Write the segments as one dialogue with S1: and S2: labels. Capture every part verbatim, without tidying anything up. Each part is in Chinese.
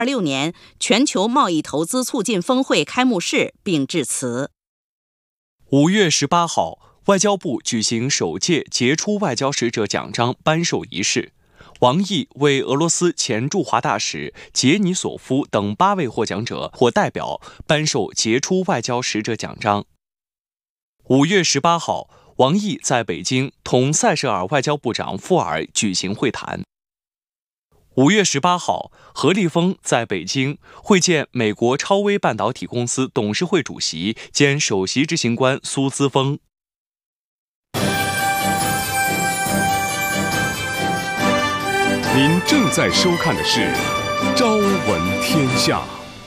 S1: 二六年全球贸易投资促进峰会开幕式并致辞。
S2: 五月十八号，外交部举行首届杰出外交使者奖章颁授仪式，王毅为俄罗斯前驻华大使杰尼索夫等八位获奖者或代表颁授杰出外交使者奖章。五月十八号，王毅在北京同塞舌尔外交部长富尔举行会谈。五月十八号，何立峰在北京会见美国超微半导体公司董事会主席兼首席执行官苏姿丰。
S3: 您正在收看的是《朝闻天下》。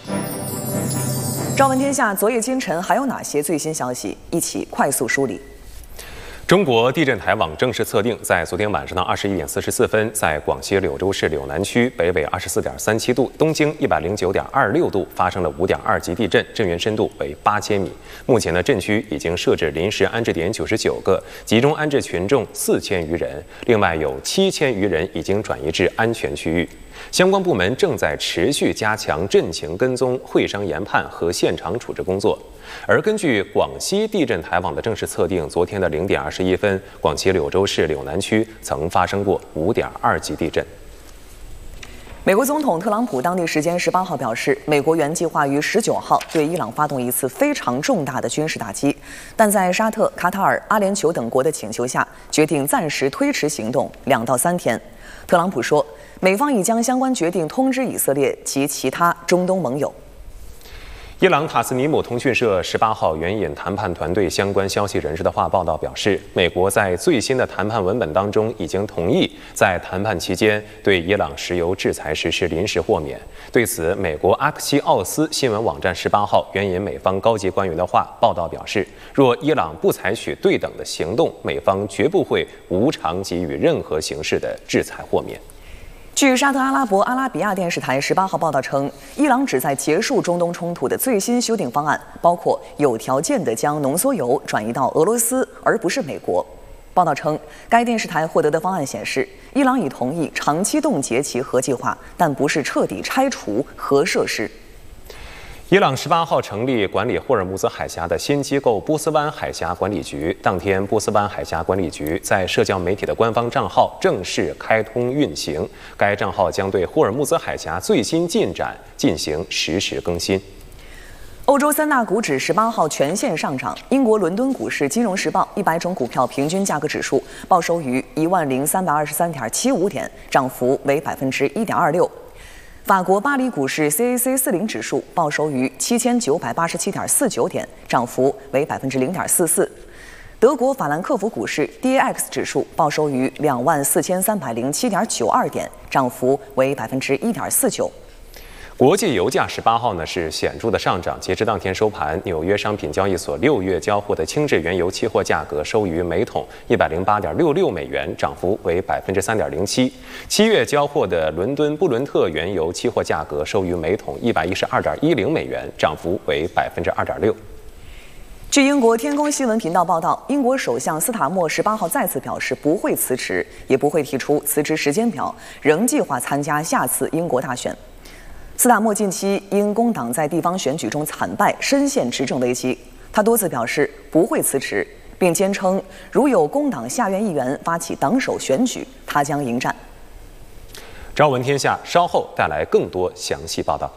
S4: 朝闻天下，昨夜今晨还有哪些最新消息？一起快速梳理。
S5: 中国地震台网正式测定，在昨天晚上的二十一点四十四分，在广西柳州市柳南区北纬二十四点三七度、东经一百零九点二六度发生了五点二级地震，震源深度为八千米。目前呢，震区已经设置临时安置点九十九个，集中安置群众四千余人，另外有七千余人已经转移至安全区域。相关部门正在持续加强震情跟踪、会商研判和现场处置工作。而根据广西地震台网的正式测定，昨天的零点二十一分，广西柳州市柳南区曾发生过五点二级地震。
S4: 美国总统特朗普当地时间十八号表示，美国原计划于十九号对伊朗发动一次非常重大的军事打击，但在沙特、卡塔尔、阿联酋等国的请求下，决定暂时推迟行动两到三天。特朗普说，美方已将相关决定通知以色列及其他中东盟友。
S5: 伊朗塔斯尼姆通讯社十八号援引谈判团队相关消息人士的话报道表示，美国在最新的谈判文本当中已经同意在谈判期间对伊朗石油制裁实施临时豁免。对此，美国阿克西奥斯新闻网站十八号援引美方高级官员的话报道表示，若伊朗不采取对等的行动，美方绝不会无偿给予任何形式的制裁豁免。
S4: 据沙特阿拉伯阿拉比亚电视台十八号报道称，伊朗旨在结束中东冲突的最新修订方案包括有条件地将浓缩铀转移到俄罗斯，而不是美国。报道称，该电视台获得的方案显示，伊朗已同意长期冻结其核计划，但不是彻底拆除核设施。
S5: 伊朗十八号成立管理霍尔木兹海峡的新机构波斯湾海峡管理局。当天，波斯湾海峡管理局在社交媒体的官方账号正式开通运行，该账号将对霍尔木兹海峡最新进展进行实时更新。
S4: 欧洲三大股指十八号全线上涨，英国伦敦股市《金融时报》一百种股票平均价格指数报收于一万零三百二十三点七五点，涨幅为百分之一点二六。法国巴黎股市 C A C 四零指数报收于七千九百八十七点四九点，涨幅为百分之零点四四。德国法兰克福股市 D A X 指数报收于两万四千三百零七点九二点，涨幅为百分之一点四九。
S5: 国际油价十八号呢是显著的上涨，截至当天收盘，纽约商品交易所六月交货的轻质原油期货价格收于每桶一百零八点六六美元，涨幅为百分之三点零七。七月交货的伦敦布伦特原油期货价格收于每桶一百一十二点一零美元，涨幅为百分之二点六。
S4: 据英国天空新闻频道报道，英国首相斯塔默十八号再次表示不会辞职，也不会提出辞职时间表，仍计划参加下次英国大选。斯塔默近期因工党在地方选举中惨败，深陷执政危机。他多次表示不会辞职，并坚称如有工党下院议员发起党首选举，他将迎战。
S5: 朝闻天下稍后带来更多详细报道。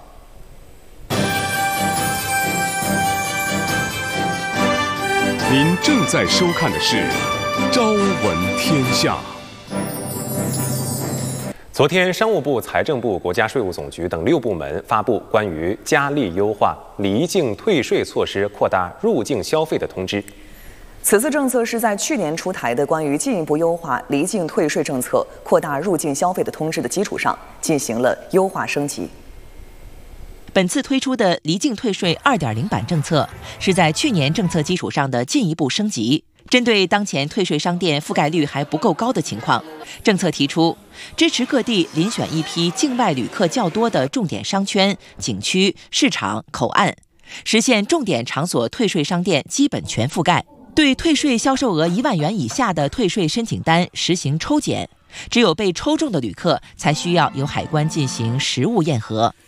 S3: 您正在收看的是《朝闻天下》。
S5: 昨天，商务部、财政部、国家税务总局等六部门发布关于加力优化离境退税措施、扩大入境消费的通知。
S4: 此次政策是在去年出台的关于进一步优化离境退税政策、扩大入境消费的通知的基础上，进行了优化升级。
S6: 本次推出的离境退税 二点零 版政策，是在去年政策基础上的进一步升级。针对当前退税商店覆盖率还不够高的情况，政策提出支持各地遴选一批境外旅客较多的重点商圈、景区、市场、口岸，实现重点场所退税商店基本全覆盖。对退税销售额一万元以下的退税申请单实行抽检，只有被抽中的旅客才需要由海关进行实物验核。